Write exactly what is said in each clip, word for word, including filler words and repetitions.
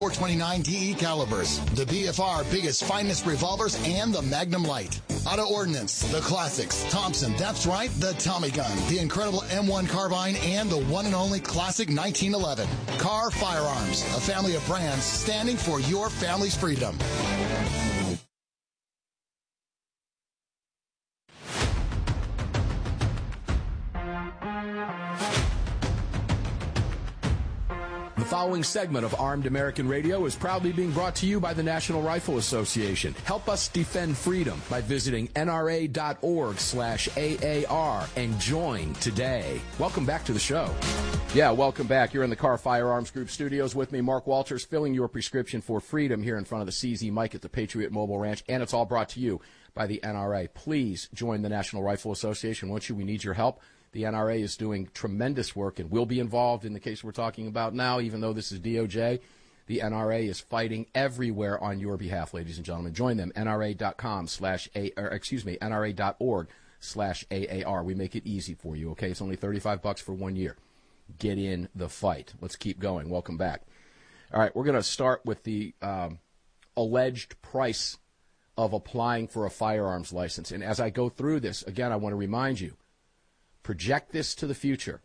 four twenty-nine D E calibers, the B F R biggest, finest revolvers, and the Magnum Light. Auto Ordnance, the classics, Thompson, that's right, the Tommy gun, the incredible M one carbine, and the one and only classic nineteen eleven. Carr Firearms, a family of brands standing for your family's freedom. The following segment of Armed American Radio is proudly being brought to you by the National Rifle Association. Help us defend freedom by visiting N R A dot org slash A A R and join today. Welcome back to the show. Yeah, welcome back. You're in the Carr Firearms Group studios with me, Mark Walters, filling your prescription for freedom here in front of the C Z Mike at the Patriot Mobile Ranch, and it's all brought to you by the N R A. Please join the National Rifle Association. Won't you? We need your help. The N R A is doing tremendous work and will be involved in the case we're talking about now, even though this is D O J. The N R A is fighting everywhere on your behalf, ladies and gentlemen. Join them, N R A dot com slash A, or excuse me, N R A dot org slash A A R. We make it easy for you, okay? It's only thirty-five bucks for one year. Get in the fight. Let's keep going. Welcome back. All right, we're going to start with the um, alleged price of applying for a firearms license. And as I go through this, again, I want to remind you, project this to the future.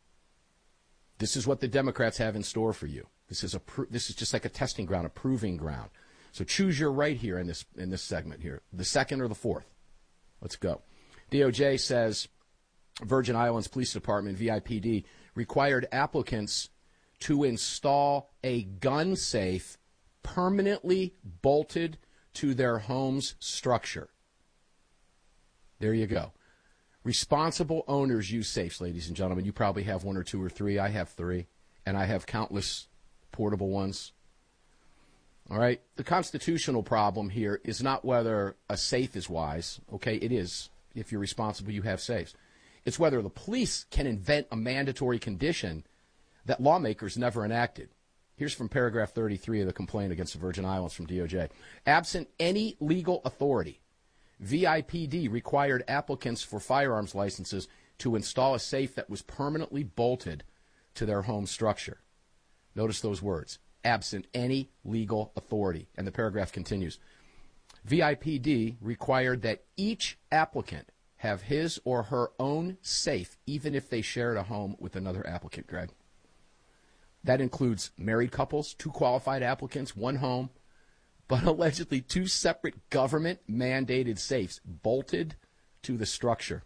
This is what the Democrats have in store for you. This is a pr- this is just like a testing ground, a proving ground. So choose your right here in this in this segment here, the second or the fourth. Let's go. D O J says Virgin Islands Police Department, V I P D, required applicants to install a gun safe permanently bolted to their home's structure. There you go. Responsible owners use safes, ladies and gentlemen. You probably have one or two or three. I have three, and I have countless portable ones. All right? The constitutional problem here is not whether a safe is wise. Okay, it is. If you're responsible, you have safes. It's whether the police can invent a mandatory condition that lawmakers never enacted. Here's from paragraph thirty-three of the complaint against the Virgin Islands from D O J. Absent any legal authority, V I P D required applicants for firearms licenses to install a safe that was permanently bolted to their home structure. Notice those words, absent any legal authority. And the paragraph continues. V I P D required that each applicant have his or her own safe, even if they shared a home with another applicant, Greg. That includes married couples, two qualified applicants, one home, but allegedly two separate government-mandated safes bolted to the structure.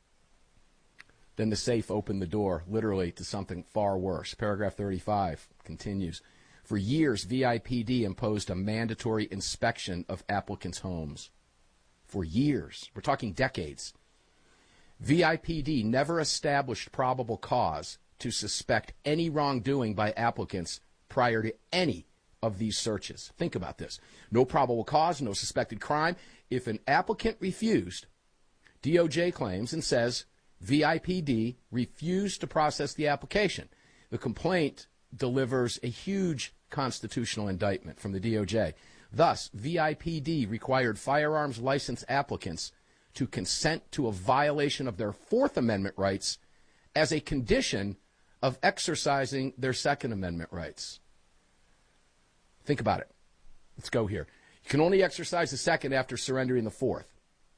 Then the safe opened the door, literally, to something far worse. Paragraph thirty-five continues. For years, V I P D imposed a mandatory inspection of applicants' homes. For years. We're talking decades. V I P D never established probable cause to suspect any wrongdoing by applicants prior to any of these searches. Think about this. No probable cause, no suspected crime. If an applicant refused, D O J claims and says V I P D refused to process the application. The complaint delivers a huge constitutional indictment from the D O J. Thus, V I P D required firearms license applicants to consent to a violation of their Fourth Amendment rights as a condition of exercising their Second Amendment rights. Think about it. Let's go here. You can only exercise the second after surrendering the fourth.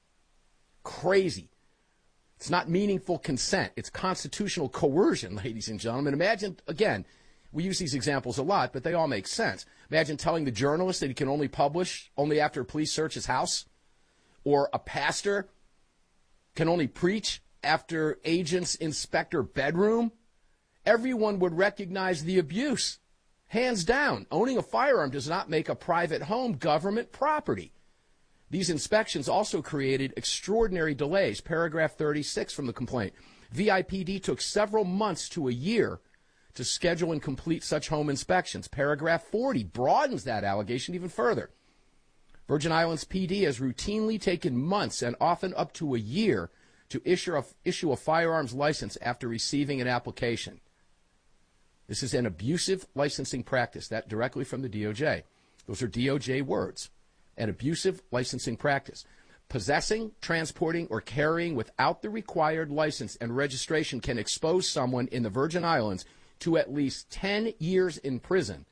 Crazy. It's not meaningful consent. It's constitutional coercion, ladies and gentlemen. Imagine, again, we use these examples a lot, but they all make sense. Imagine telling the journalist that he can only publish only after a police search his house, or a pastor can only preach after agents inspect her bedroom. Everyone would recognize the abuse. Hands down, owning a firearm does not make a private home government property. These inspections also created extraordinary delays. Paragraph thirty-six from the complaint. V I P D took several months to a year to schedule and complete such home inspections. Paragraph forty broadens that allegation even further. Virgin Islands P D has routinely taken months and often up to a year to issue a, issue a firearms license after receiving an application. This is an abusive licensing practice, that directly from the D O J. Those are D O J words. An abusive licensing practice. Possessing, transporting, or carrying without the required license and registration can expose someone in the Virgin Islands to at least ten years in prison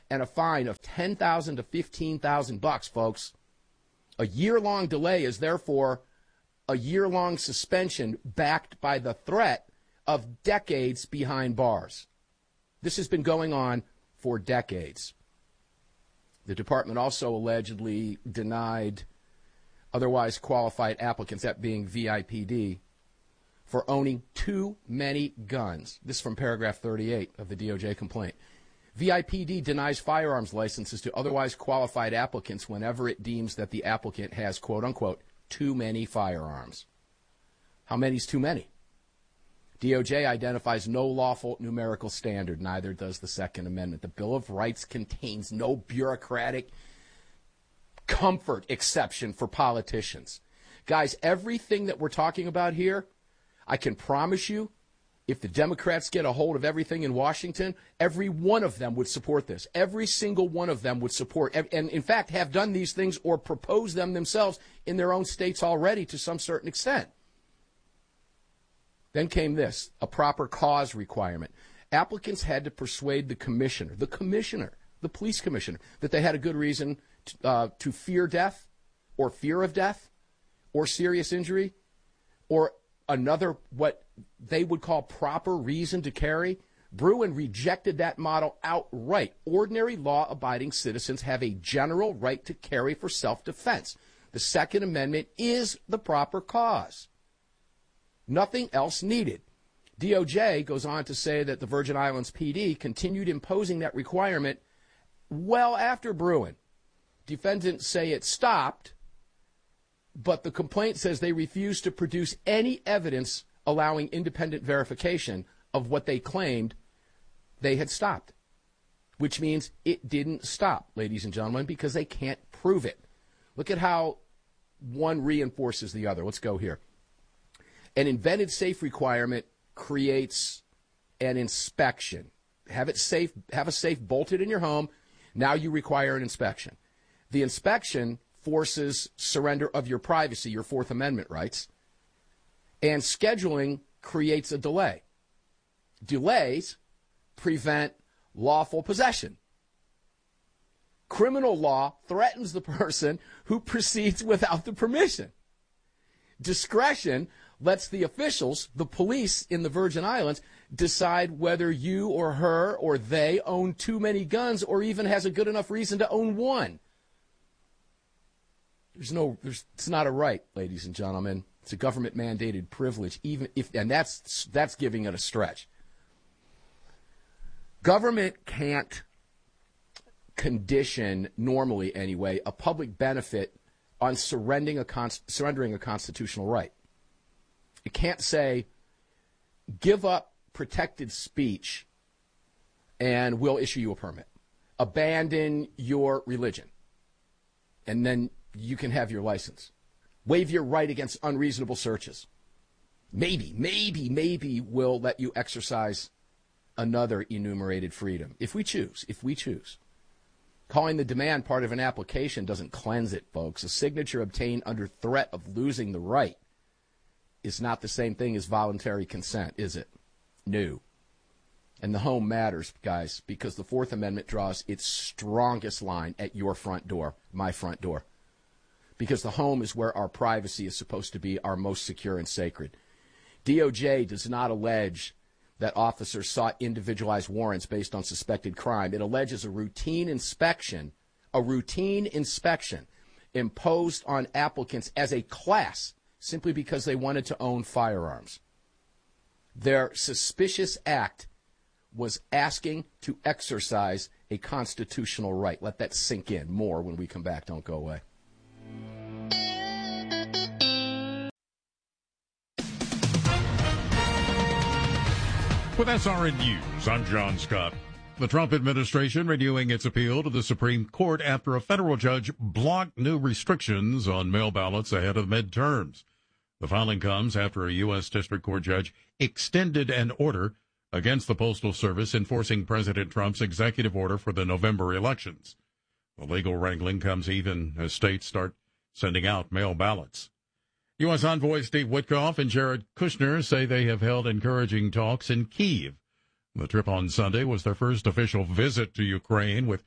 and a fine of ten thousand to fifteen thousand bucks, folks. A year-long delay is therefore a year-long suspension backed by the threat of decades behind bars. This has been going on for decades. The department also allegedly denied otherwise qualified applicants, that being V I P D, for owning too many guns. This is from paragraph thirty-eight of the D O J complaint. V I P D denies firearms licenses to otherwise qualified applicants whenever it deems that the applicant has, quote unquote, too many firearms. How many is too many? D O J identifies no lawful numerical standard, neither does the Second Amendment. The Bill of Rights contains no bureaucratic comfort exception for politicians. Guys, everything that we're talking about here, I can promise you, if the Democrats get a hold of everything in Washington, every one of them would support this. Every single one of them would support, and in fact have done these things or propose them themselves in their own states already to some certain extent. Then came this, a proper cause requirement. Applicants had to persuade the commissioner, the commissioner, the police commissioner, that they had a good reason to, uh, to fear death or fear of death or serious injury or another what they would call proper reason to carry. Bruen rejected that model outright. Ordinary law-abiding citizens have a general right to carry for self-defense. The Second Amendment is the proper cause. Nothing else needed. D O J goes on to say that the Virgin Islands P D continued imposing that requirement well after Bruen. Defendants say it stopped, but the complaint says they refused to produce any evidence allowing independent verification of what they claimed they had stopped, which means it didn't stop, ladies and gentlemen, because they can't prove it. Look at how one reinforces the other. Let's go here. An invented safe requirement creates an inspection. Have it safe, have a safe bolted in your home. Now you require an inspection. The inspection forces surrender of your privacy, your Fourth Amendment rights, and scheduling creates a delay. Delays prevent lawful possession. Criminal law threatens the person who proceeds without the permission. Discretion lets the officials, the police in the Virgin Islands, decide whether you or her or they own too many guns or even has a good enough reason to own one. There's no, there's, it's not a right, ladies and gentlemen. It's a government-mandated privilege, even if, and that's that's giving it a stretch. Government can't condition, normally anyway, a public benefit on surrendering a con- surrendering a constitutional right. It can't say, give up protected speech and we'll issue you a permit. Abandon your religion, and then you can have your license. Waive your right against unreasonable searches. Maybe, maybe, maybe we'll let you exercise another enumerated freedom. If we choose, if we choose. Calling the demand part of an application doesn't cleanse it, folks. A signature obtained under threat of losing the right is not the same thing as voluntary consent, is it? No. And the home matters, guys, because the Fourth Amendment draws its strongest line at your front door, my front door. Because the home is where our privacy is supposed to be our most secure and sacred. D O J does not allege that officers sought individualized warrants based on suspected crime. It alleges a routine inspection, a routine inspection imposed on applicants as a class simply because they wanted to own firearms. Their suspicious act was asking to exercise a constitutional right. Let that sink in more when we come back. Don't go away. With S R N News, I'm John Scott. The Trump administration renewing its appeal to the Supreme Court after a federal judge blocked new restrictions on mail ballots ahead of midterms. The filing comes after a U S District Court judge extended an order against the Postal Service enforcing President Trump's executive order for the November elections. The legal wrangling comes even as states start sending out mail ballots. U S envoys Steve Witkoff and Jared Kushner say they have held encouraging talks in Kyiv. The trip on Sunday was their first official visit to Ukraine, with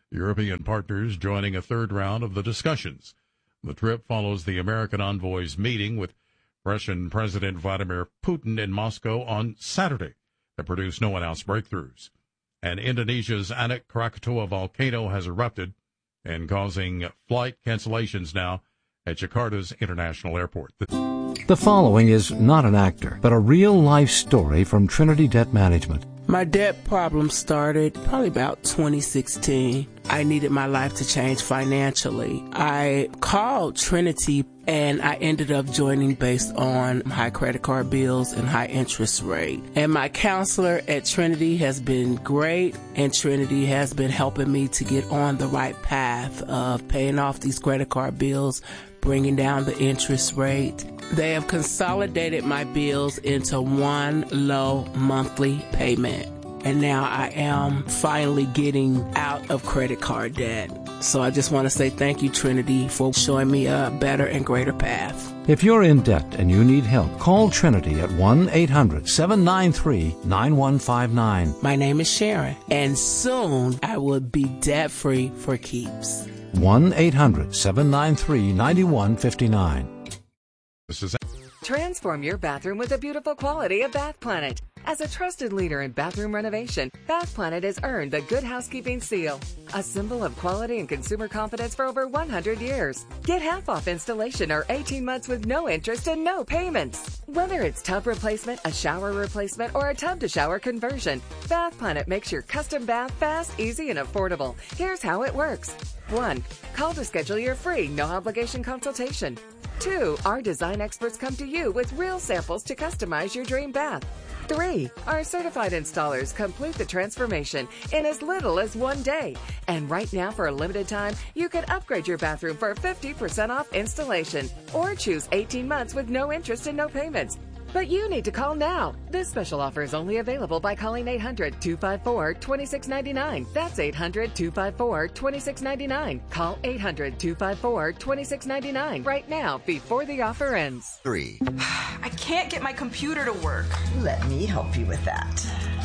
European partners joining a third round of the discussions. The trip follows the American envoy's meeting with Russian President Vladimir Putin in Moscow on Saturday that produced no announced breakthroughs. And Indonesia's Anak Krakatoa volcano has erupted and causing flight cancellations now at Jakarta's international airport. The following is not an actor, but a real-life story from Trinity Debt Management. My debt problem started probably about twenty sixteen. I needed my life to change financially. I called Trinity and I ended up joining based on high credit card bills and high interest rate. And my counselor at Trinity has been great, and Trinity has been helping me to get on the right path of paying off these credit card bills, bringing down the interest rate. They have consolidated my bills into one low monthly payment. And now I am finally getting out of credit card debt. So I just want to say thank you, Trinity, for showing me a better and greater path. If you're in debt and you need help, call Trinity at one eight hundred seven nine three nine one five nine. My name is Sharon, and soon I will be debt-free for keeps. one eight hundred seven nine three nine one five nine. This is Transform your bathroom with the beautiful quality of Bath Planet. As a trusted leader in bathroom renovation, Bath Planet has earned the Good Housekeeping seal, a symbol of quality and consumer confidence for over one hundred years. Get half off installation or eighteen months with no interest and no payments. Whether it's tub replacement, a shower replacement, or a tub-to-shower conversion, Bath Planet makes your custom bath fast, easy, and affordable. Here's how it works. One, call to schedule your free, no-obligation consultation. Two, our design experts come to you with real samples to customize your dream bath. Three, our certified installers complete the transformation in as little as one day. And right now, for a limited time, you can upgrade your bathroom for fifty percent off installation or choose eighteen months with no interest and no payments. But you need to call now. This special offer is only available by calling eight hundred two five four two six nine nine. That's eight hundred two five four two six nine nine. Call eight hundred two five four two six nine nine right now before the offer ends. Three. I can't get my computer to work. Let me help you with that.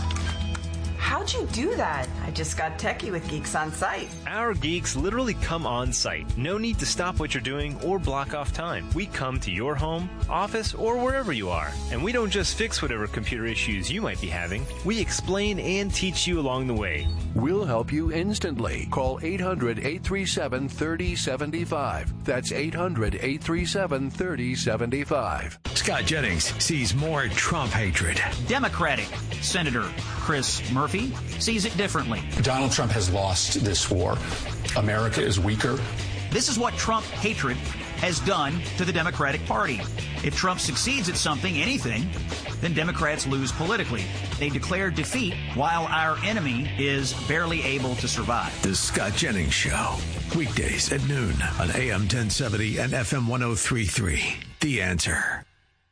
How'd you do that? I just got techie with Geeks on Site. Our geeks literally come on site. No need to stop what you're doing or block off time. We come to your home, office, or wherever you are. And we don't just fix whatever computer issues you might be having. We explain and teach you along the way. We'll help you instantly. Call eight hundred eight three seven three zero seven five. That's eight hundred eight three seven three zero seven five. Scott Jennings sees more Trump hatred. Democratic Senator Chris Murphy sees it differently. Donald Trump has lost this war. America is weaker. This is what Trump hatred has done to the Democratic Party. If Trump succeeds at something, anything, then Democrats lose politically. They declare defeat while our enemy is barely able to survive. The Scott Jennings Show. Weekdays at noon on A M ten seventy and F M one oh three point three. The Answer.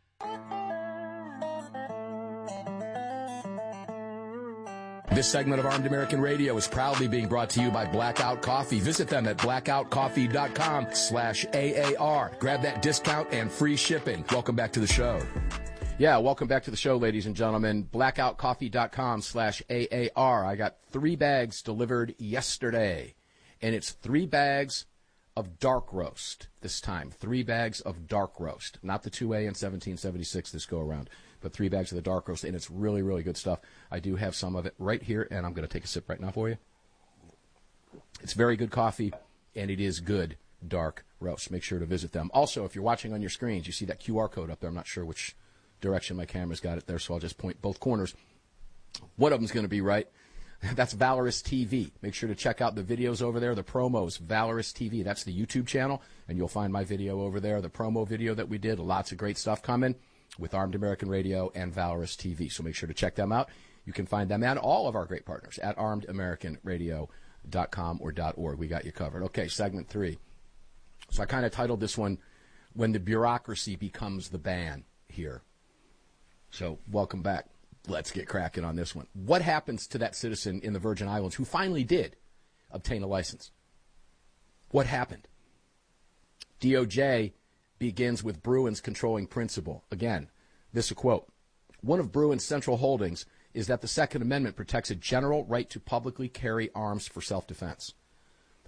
This segment of Armed American Radio is proudly being brought to you by Blackout Coffee. Visit them at blackout coffee dot com slash A A R. Grab that discount and free shipping. Welcome back to the show. Yeah, welcome back to the show, ladies and gentlemen. blackout coffee dot com slash A A R. I got three bags delivered yesterday, and it's three bags of dark roast this time. Three bags of dark roast, not the two A and seventeen seventy-six this go around, but three bags of the dark roast, and it's really, really good stuff. I do have some of it right here, and I'm going to take a sip right now for you. It's very good coffee, and it is good dark roast. Make sure to visit them. Also, if you're watching on your screens, you see that Q R code up there. I'm not sure which direction my camera's got it there, so I'll just point both corners. One of them's going to be right. That's Valorous T V. Make sure to check out the videos over there, the promos, Valorous T V. That's the YouTube channel, and you'll find my video over there, the promo video that we did. Lots of great stuff coming with Armed American Radio and Valorous T V. So make sure to check them out. You can find them and all of our great partners at armed american radio dot com or .org. We got you covered. Okay, segment three. So I kind of titled this one, When the Bureaucracy Becomes the Ban here. So welcome back. Let's get cracking on this one. What happens to that citizen in the Virgin Islands who finally did obtain a license? What happened? D O J begins with Bruin's controlling principle. Again, this is a quote. One of Bruin's central holdings is that the Second Amendment protects a general right to publicly carry arms for self-defense.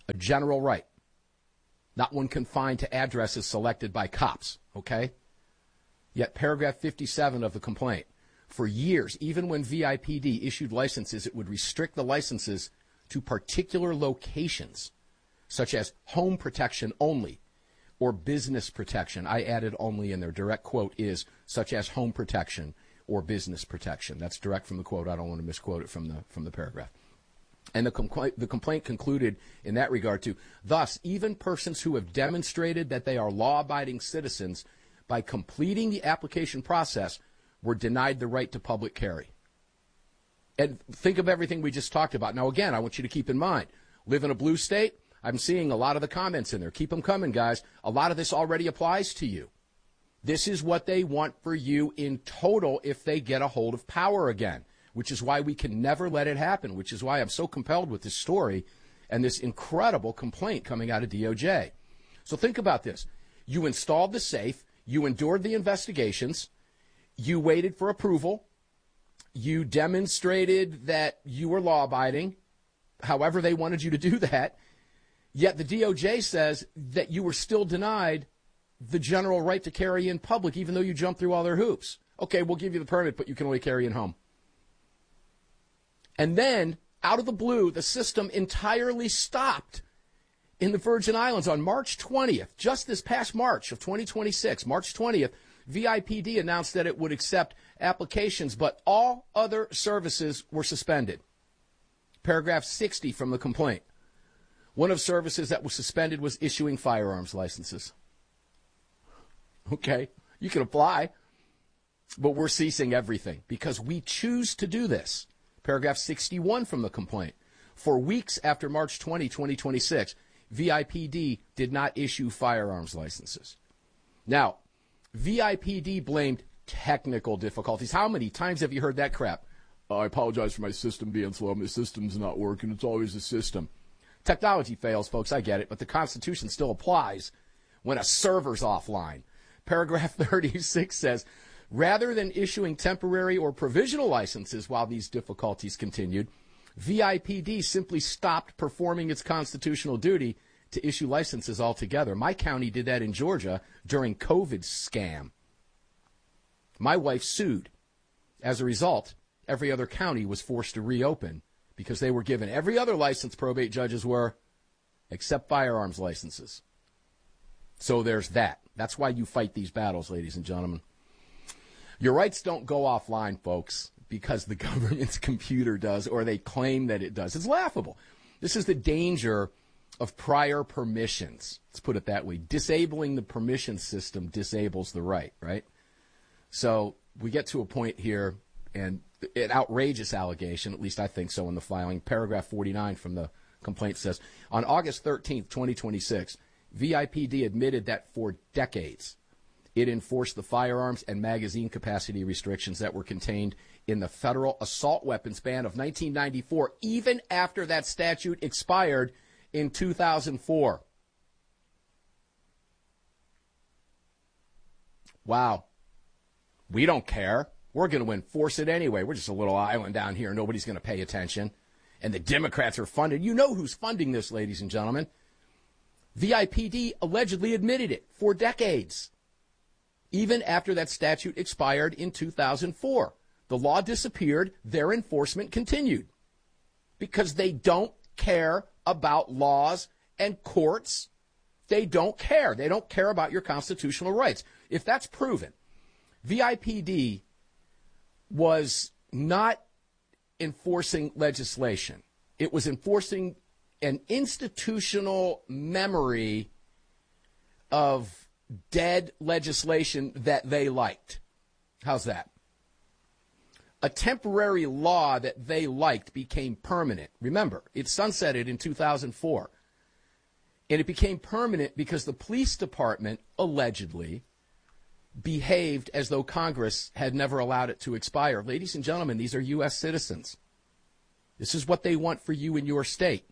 A general right. Not one confined to addresses selected by cops, okay? Yet paragraph fifty-seven of the complaint, for years, even when V I P D issued licenses, it would restrict the licenses to particular locations, such as home protection only or business protection. I added only in there. Direct quote is such as home protection or business protection. That's direct from the quote. I don't want to misquote it from the from the paragraph. And the complaint, the complaint concluded in that regard too. Thus, even persons who have demonstrated that they are law-abiding citizens by completing the application process were denied the right to public carry. And think of everything we just talked about. Now, again, I want you to keep in mind, live in a blue state. I'm seeing a lot of the comments in there. Keep them coming, guys. A lot of this already applies to you. This is what they want for you in total if they get a hold of power again, which is why we can never let it happen, which is why I'm so compelled with this story and this incredible complaint coming out of D O J. So think about this. You installed the safe. You endured the investigations. You waited for approval. You demonstrated that you were law-abiding, however they wanted you to do that. Yet the D O J says that you were still denied the general right to carry in public, even though you jumped through all their hoops. Okay, we'll give you the permit, but you can only carry in home. And then, out of the blue, the system entirely stopped in the Virgin Islands on March twentieth, just this past March of twenty twenty-six, March twentieth, V I P D announced that it would accept applications, but all other services were suspended. Paragraph sixty from the complaint. One of services that was suspended was issuing firearms licenses. Okay, you can apply, but we're ceasing everything because we choose to do this. Paragraph sixty-one from the complaint. For weeks after March twentieth, twenty twenty-six, V I P D did not issue firearms licenses. Now, V I P D blamed technical difficulties. How many times have you heard that crap? Oh, I apologize for my system being slow. My system's not working. It's always the system. Technology fails, folks. I get it. But the Constitution still applies when a server's offline. Paragraph thirty-six says, rather than issuing temporary or provisional licenses while these difficulties continued, V I P D simply stopped performing its constitutional duty to issue licenses altogether. My county did that in Georgia during COVID scam. My wife sued. As a result, every other county was forced to reopen because they were given every other license probate judges were, except firearms licenses. So there's that. That's why you fight these battles, ladies and gentlemen. Your rights don't go offline, folks, because the government's computer does or they claim that it does. It's laughable. This is the danger of prior permissions. Let's put it that way. Disabling the permission system disables the right, right? So we get to a point here, and an outrageous allegation, at least I think so in the filing. Paragraph forty-nine from the complaint says, on August thirteenth, twenty twenty-six, V I P D admitted that for decades it enforced the firearms and magazine capacity restrictions that were contained in the federal assault weapons ban of nineteen ninety-four, even after that statute expired in two thousand four. Wow. We don't care. We're going to enforce it anyway. We're just a little island down here. Nobody's going to pay attention. And the Democrats are funded. You know who's funding this, ladies and gentlemen. V I P D allegedly admitted it for decades, even after that statute expired in two thousand four. The law disappeared. Their enforcement continued because they don't care about laws and courts. They don't care. They don't care about your constitutional rights. If that's proven, V I P D was not enforcing legislation. It was enforcing an institutional memory of dead legislation that they liked. How's that? A temporary law that they liked became permanent. Remember, it sunsetted in two thousand four. And it became permanent because the police department allegedly behaved as though Congress had never allowed it to expire. Ladies and gentlemen, these are U S citizens. This is what they want for you in your state.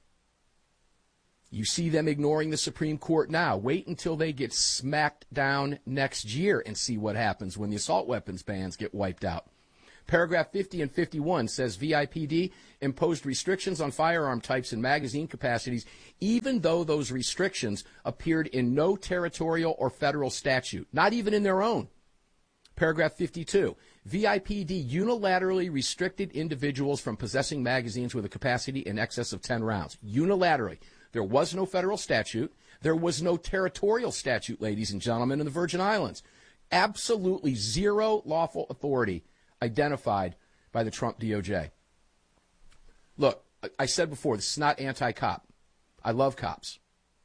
You see them ignoring the Supreme Court now. Wait until they get smacked down next year and see what happens when the assault weapons bans get wiped out. Paragraph fifty and fifty-one says V I P D imposed restrictions on firearm types and magazine capacities, even though those restrictions appeared in no territorial or federal statute, not even in their own. Paragraph fifty-two, V I P D unilaterally restricted individuals from possessing magazines with a capacity in excess of ten rounds. Unilaterally. There was no federal statute. There was no territorial statute, ladies and gentlemen, in the Virgin Islands. Absolutely zero lawful authority identified by the Trump D O J. Look, I said before, this is not anti-cop. I love cops.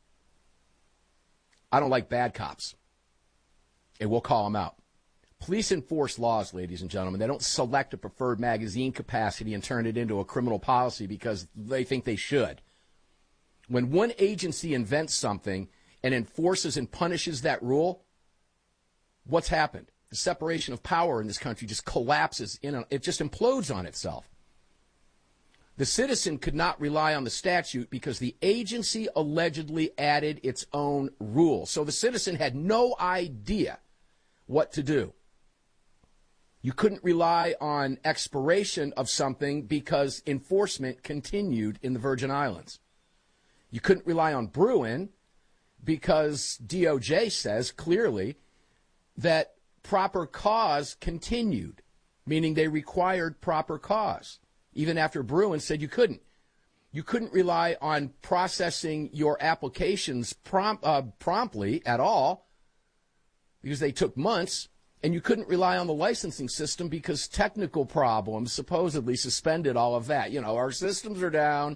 I don't like bad cops. And we'll call them out. Police enforce laws, ladies and gentlemen. They don't select a preferred magazine capacity and turn it into a criminal policy because they think they should. When one agency invents something and enforces and punishes that rule, what's happened? The separation of power in this country just collapses. In a, it just implodes on itself. The citizen could not rely on the statute because the agency allegedly added its own rules. So the citizen had no idea what to do. You couldn't rely on expiration of something because enforcement continued in the Virgin Islands. You couldn't rely on Bruen because D O J says clearly that proper cause continued, meaning they required proper cause, even after Bruen said you couldn't. You couldn't rely on processing your applications prompt, uh, promptly at all because they took months, and you couldn't rely on the licensing system because technical problems supposedly suspended all of that. You know, our systems are down.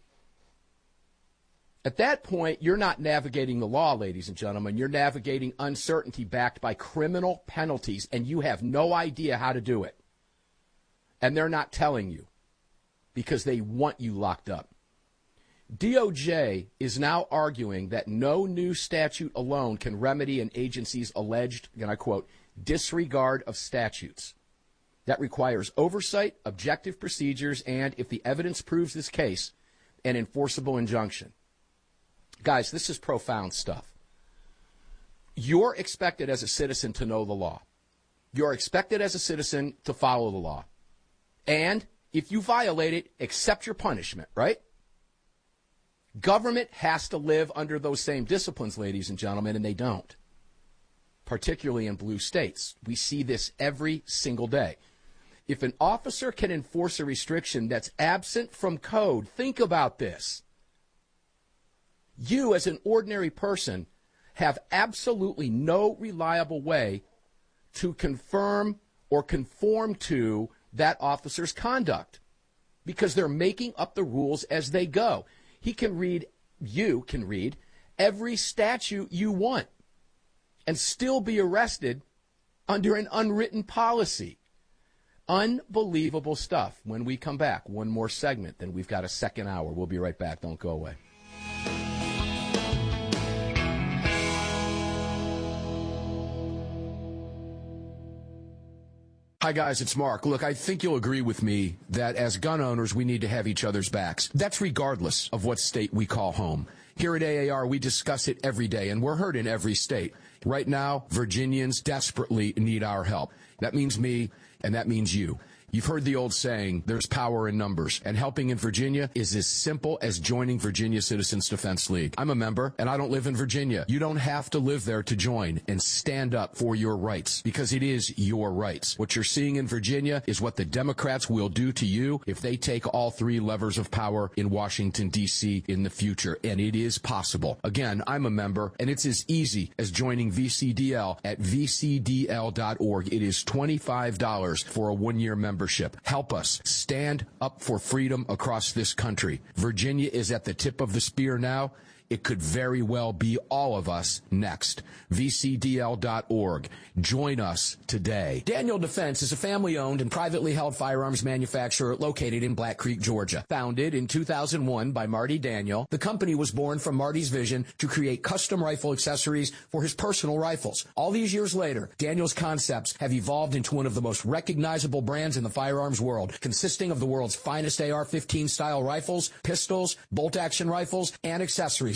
At that point, you're not navigating the law, ladies and gentlemen. You're navigating uncertainty backed by criminal penalties, and you have no idea how to do it. And they're not telling you because they want you locked up. D O J is now arguing that no new statute alone can remedy an agency's alleged, and I quote, disregard of statutes. That requires oversight, objective procedures, and, if the evidence proves this case, an enforceable injunction. Guys, this is profound stuff. You're expected as a citizen to know the law. You're expected as a citizen to follow the law. And if you violate it, accept your punishment, right? Government has to live under those same disciplines, ladies and gentlemen, and they don't, particularly in blue states. We see this every single day. If an officer can enforce a restriction that's absent from code, think about this. You, as an ordinary person, have absolutely no reliable way to confirm or conform to that officer's conduct because they're making up the rules as they go. He can read, you can read, every statute you want and still be arrested under an unwritten policy. Unbelievable stuff. When we come back, one more segment, then we've got a second hour. We'll be right back. Don't go away. Hi, guys, it's Mark. Look, I think you'll agree with me that as gun owners, we need to have each other's backs. That's regardless of what state we call home. Here at A A R, we discuss it every day, and we're heard in every state. Right now, Virginians desperately need our help. That means me, and that means you. You've heard the old saying, there's power in numbers, and helping in Virginia is as simple as joining Virginia Citizens Defense League. I'm a member, and I don't live in Virginia. You don't have to live there to join and stand up for your rights, because it is your rights. What you're seeing in Virginia is what the Democrats will do to you if they take all three levers of power in Washington, D C in the future, and it is possible. Again, I'm a member, and it's as easy as joining V C D L at v c d l dot org. It is twenty-five dollars for a one-year membership. Help us stand up for freedom across this country. Virginia is at the tip of the spear now. It could very well be all of us next. v c d l dot org. Join us today. Daniel Defense is a family-owned and privately held firearms manufacturer located in Black Creek, Georgia. Founded in two thousand one by Marty Daniel, the company was born from Marty's vision to create custom rifle accessories for his personal rifles. All these years later, Daniel's concepts have evolved into one of the most recognizable brands in the firearms world, consisting of the world's finest A R fifteen style rifles, pistols, bolt-action rifles, and accessories.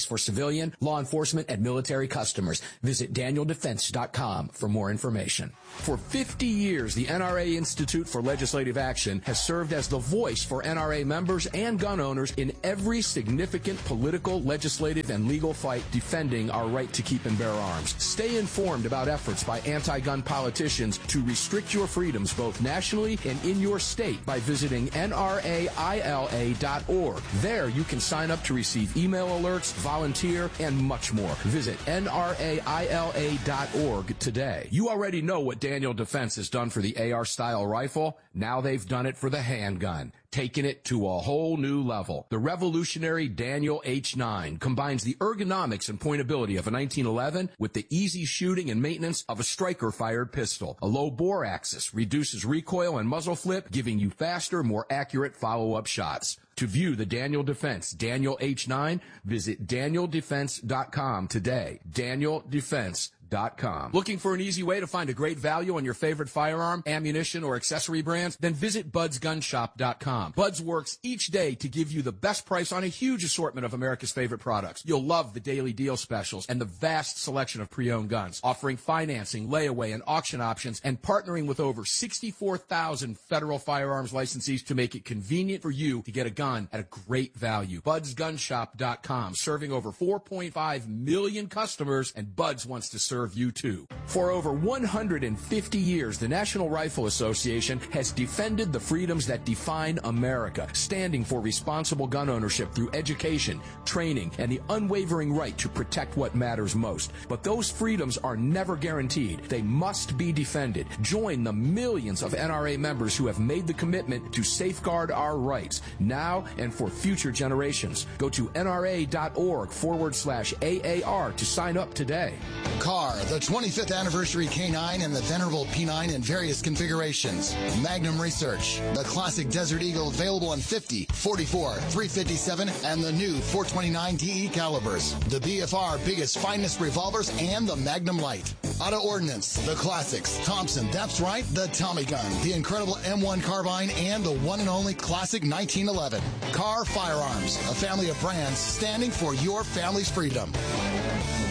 choice for civilian, law enforcement, and military customers. Visit daniel defense dot com for more information. For fifty years, the N R A Institute for Legislative Action has served as the voice for N R A members and gun owners in every significant political, legislative, and legal fight defending our right to keep and bear arms. Stay informed about efforts by anti-gun politicians to restrict your freedoms both nationally and in your state by visiting N R A I L A dot org. There you can sign up to receive email alerts, volunteer, and much more. Visit N R A I L A dot org today. You already know what Daniel Defense has done for the A R-style rifle. Now they've done it for the handgun, taking it to a whole new level. The revolutionary Daniel H nine combines the ergonomics and pointability of a nineteen eleven with the easy shooting and maintenance of a striker-fired pistol. A low bore axis reduces recoil and muzzle flip, giving you faster, more accurate follow-up shots. To view the Daniel Defense Daniel H nine, visit daniel defense dot com today. daniel defense dot com. Looking for an easy way to find a great value on your favorite firearm, ammunition, or accessory brands? Then visit buds gun shop dot com. Buds works each day to give you the best price on a huge assortment of America's favorite products. You'll love the daily deal specials and the vast selection of pre-owned guns, offering financing, layaway, and auction options, and partnering with over sixty-four thousand federal firearms licensees to make it convenient for you to get a gun at a great value. buds gun shop dot com, serving over four point five million customers, and Buds wants to serve you too. For over one hundred fifty years, the National Rifle Association has defended the freedoms that define America, standing for responsible gun ownership through education, training, and the unwavering right to protect what matters most. But those freedoms are never guaranteed. They must be defended. Join the millions of N R A members who have made the commitment to safeguard our rights now and for future generations. Go to N R A dot org forward slash A A R to sign up today. Car, the twenty-fifth anniversary K nine and the venerable P nine in various configurations. Magnum Research, the classic Desert Eagle available in fifty, forty-four, three fifty-seven, and the new four twenty-nine D E calibers. The B F R biggest, finest revolvers and the Magnum Light. Auto Ordnance, the classics. Thompson, that's right, the Tommy gun, the incredible M one carbine, and the one and only classic nineteen eleven. Car Firearms, a family of brands standing for your family's freedom.